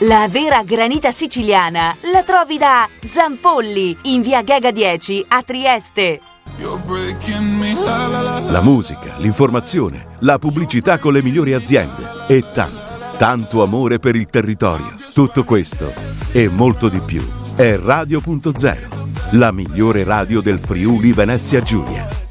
La vera granita siciliana la trovi da Zampolli, in via Gega 10 a Trieste. La musica, l'informazione, la pubblicità con le migliori aziende e tanto amore per il territorio. Tutto questo e molto di più è Radio.0, la migliore radio del Friuli Venezia Giulia.